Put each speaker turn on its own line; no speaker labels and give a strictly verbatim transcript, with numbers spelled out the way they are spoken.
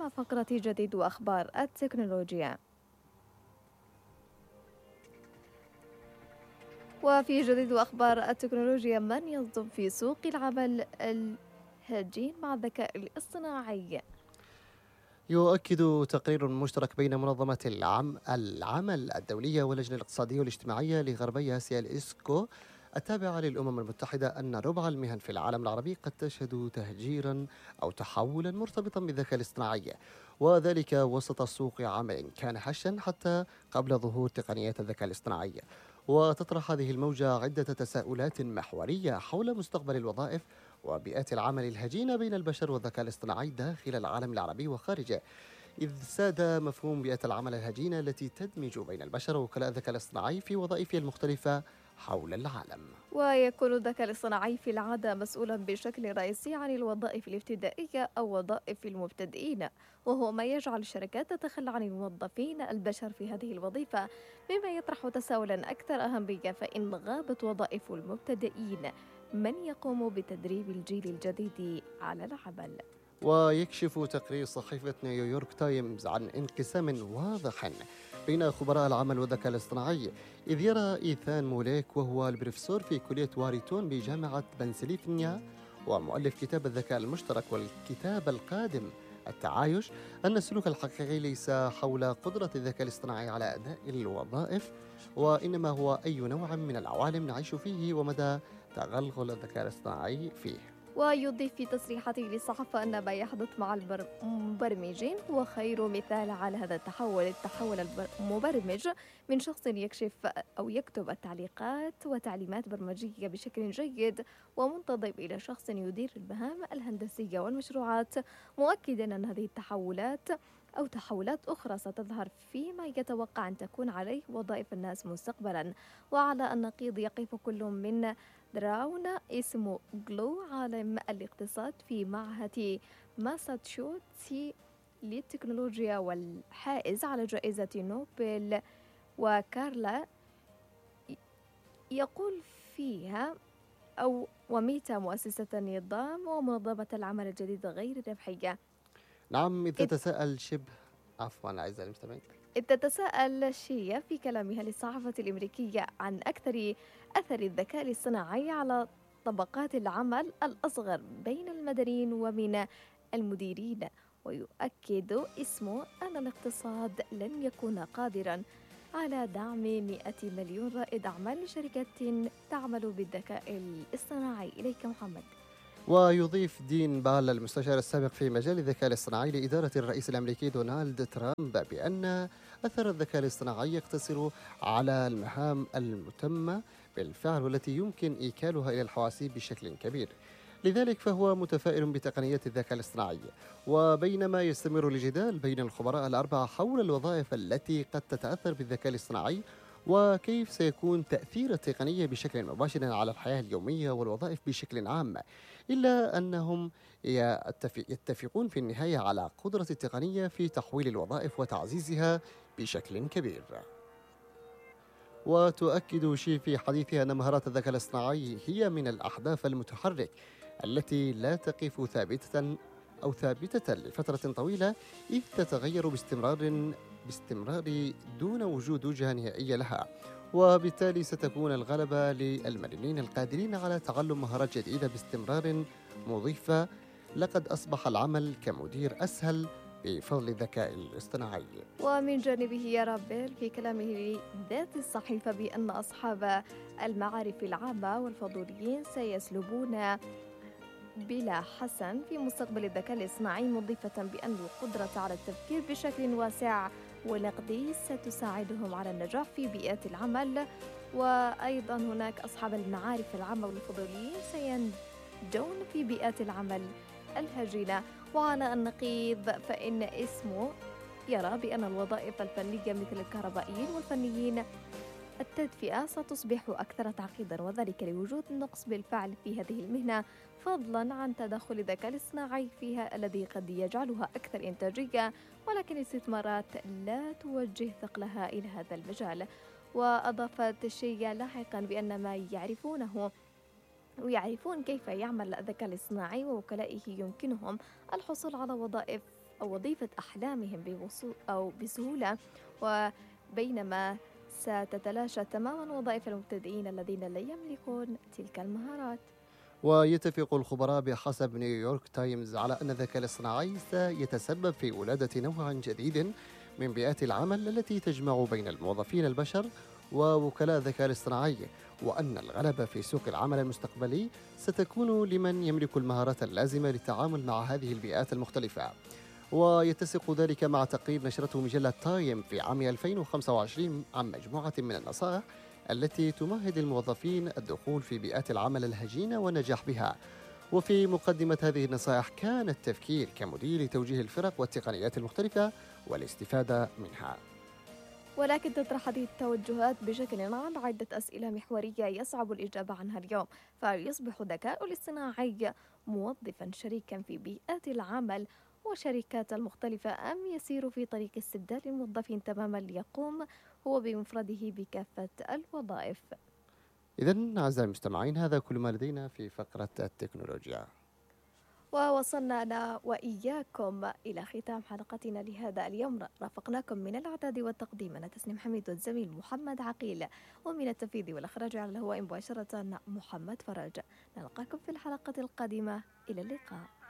مع فقرة جديد وأخبار التكنولوجيا. وفي جديد وأخبار التكنولوجيا، من يصدم في سوق العمل الهجين مع الذكاء الاصطناعي؟
يؤكد تقرير مشترك بين منظمة العم العمل الدولية واللجنة الاقتصادية والاجتماعية لغربي آسيا الإسكو التابعة للأمم المتحدة أن ربع المهن في العالم العربي قد تشهد تهجيرا أو تحولا مرتبطا بالذكاء الاصطناعي، وذلك وسط سوق عمل كان هشا حتى قبل ظهور تقنيات الذكاء الاصطناعي. وتطرح هذه الموجة عدة تساؤلات محورية حول مستقبل الوظائف وبيئات العمل الهجينة بين البشر والذكاء الاصطناعي داخل العالم العربي وخارجه، إذ ساد مفهوم بيئة العمل الهجينة التي تدمج بين البشر ووكلاء الذكاء الاصطناعي في وظائفه المختلفة حول العالم.
ويكون الذكاء الاصطناعي في العادة مسؤولا بشكل رئيسي عن الوظائف الابتدائية أو وظائف المبتدئين، وهو ما يجعل الشركات تتخلى عن الموظفين البشر في هذه الوظيفة، مما يطرح تساؤلا أكثر أهمية: فإن غابت وظائف المبتدئين، من يقوم بتدريب الجيل الجديد على العمل؟
ويكشف تقرير صحيفة نيويورك تايمز عن انقسام واضح بين خبراء العمل والذكاء الاصطناعي، إذ يرى إيثان موليك وهو البروفيسور في كلية واريتون بجامعة بنسلفانيا ومؤلف كتاب الذكاء المشترك والكتاب القادم التعايش، أن السلوك الحقيقي ليس حول قدرة الذكاء الاصطناعي على أداء الوظائف، وإنما هو أي نوع من العوالم نعيش فيه ومدى تغلغل الذكاء الاصطناعي فيه.
ويضيف في تصريحاته للصحافة أن ما يحدث مع البر- المبرمجين هو خير مثال على هذا التحول. التحول البر- المبرمج من شخص يكشف أو يكتب التعليقات وتعليمات برمجية بشكل جيد ومنتظم إلى شخص يدير المهام الهندسية والمشروعات، مؤكدا أن هذه التحولات أو تحولات أخرى ستظهر فيما يتوقع أن تكون عليه وظائف الناس مستقبلا. وعلى النقيض يقف كل من دراون اسمه جلو، عالم الاقتصاد في معهد ماساتشوستس للتكنولوجيا والحائز على جائزة نوبل، وكارلا يقول فيها أو وميتا مؤسسة النظام ومنظمة العمل الجديدة غير الربحية.
نعم، إذ
إذ
تتساءل شبه عفوا أعزائي المستمعين.
إذ تتساءل شيا في كلامها للصحافة الأمريكية عن أكثر أثر الذكاء الاصطناعي على طبقات العمل الأصغر بين المدنيين ومن المديرين، ويؤكد اسمه أن الاقتصاد لن يكون قادرا على دعم مئة مليون رائد أعمال لشركات تعمل بالذكاء الاصطناعي. إليك محمد.
ويضيف دين بال المستشار السابق في مجال الذكاء الاصطناعي لإدارة الرئيس الأمريكي دونالد ترامب بأن أثر الذكاء الاصطناعي يقتصر على المهام المتمة بالفعل والتي يمكن إيكالها إلى الحواسيب بشكل كبير. لذلك فهو متفائل بتقنيات الذكاء الاصطناعي. وبينما يستمر الجدال بين الخبراء الأربعة حول الوظائف التي قد تتأثر بالذكاء الاصطناعي وكيف سيكون تأثير التقنية بشكل مباشر على الحياة اليومية والوظائف بشكل عام، إلا أنهم يتفق- يتفقون في النهاية على قدرة التقنية في تحويل الوظائف وتعزيزها بشكل كبير. وتؤكد شي في حديثها أن مهارات الذكاء الاصطناعي هي من الأحداث المتحرك التي لا تقف ثابتة أو ثابتة لفترة طويلة، إذ تتغير باستمرار باستمرار دون وجود وجهة نهائية لها، وبالتالي ستكون الغلبة للمرنين القادرين على تعلم مهارات جديدة باستمرار، مضيفة: لقد أصبح العمل كمدير أسهل بفضل الذكاء الاصطناعي.
ومن جانبه يرى بيل في كلامه لذات الصحيفة بأن أصحاب المعارف العامة والفضوليين سيسلبون بلا حسن في مستقبل الذكاء الاصطناعي، مضيفة بأن القدرة على التفكير بشكل واسع ونقدي ستساعدهم على النجاح في بيئات العمل. وأيضا هناك أصحاب المعارف العامة والفضوليين سينجون في بيئات العمل الهجينة. وعلى النقيض فإن اسمه يرى بأن الوظائف الفنية مثل الكهربائيين والفنيين التدفئة ستصبح أكثر تعقيدا، وذلك لوجود نقص بالفعل في هذه المهنة، فضلا عن تدخل الذكاء الاصطناعي فيها الذي قد يجعلها أكثر إنتاجية، ولكن الاستثمارات لا توجه ثقلها إلى هذا المجال. وأضافت الشيء لاحقا بأن ما يعرفونه ويعرفون كيف يعمل الذكاء الاصطناعي ووكلائه يمكنهم الحصول على وظائف وظيفة أحلامهم بوصول أو بسهولة، وبينما ستتلاشى تماما وظائف المبتدئين الذين لا يملكون تلك المهارات.
ويتفق الخبراء بحسب نيويورك تايمز على أن الذكاء الاصطناعي سيتسبب في ولادة نوع جديد من بيئات العمل التي تجمع بين الموظفين البشر ووكلاء الذكاء الاصطناعي، وأن الغلبة في سوق العمل المستقبلي ستكون لمن يملك المهارات اللازمة للتعامل مع هذه البيئات المختلفة. ويتسق ذلك مع تقرير نشرته مجلة تايم في عام ألفين وخمسة وعشرين عن مجموعة من النصائح التي تمهد الموظفين الدخول في بيئات العمل الهجينة والنجاح بها. وفي مقدمة هذه النصائح كان التفكير كموديل لتوجيه الفرق والتقنيات المختلفة والاستفادة منها.
ولكن تطرح هذه التوجهات بشكل عام عدة أسئلة محورية يصعب الإجابة عنها اليوم. فيصبح الذكاء الاصطناعي موظفا شريكا في بيئات العمل والشركات المختلفة، أم يسير في طريق استبدال الموظفين تماما ليقوم هو بمفرده بكافة الوظائف؟
إذن أعزائي المستمعين، هذا كل ما لدينا في فقرة التكنولوجيا.
ووصلنا أنا وإياكم إلى ختام حلقتنا لهذا اليوم. رافقناكم من الإعداد والتقديم أنا تسنيم حميد والزميل محمد عقيل، ومن التنفيذ والإخراج على الهواء مباشرة محمد فرج. نلقاكم في الحلقة القادمة، إلى اللقاء.